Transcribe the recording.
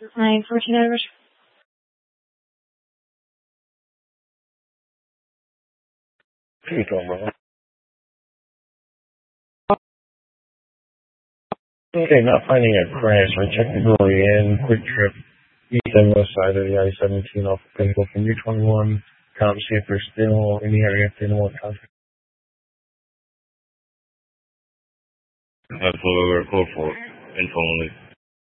914 hours. What are you talking about? Okay, not finding a crash. I checked the Berrien, Quick Trip, east and west side of the I-17 off of Pinnacle from U-21. Come see if there's still in the area if they know what traffic. That's what we're called for. Info only.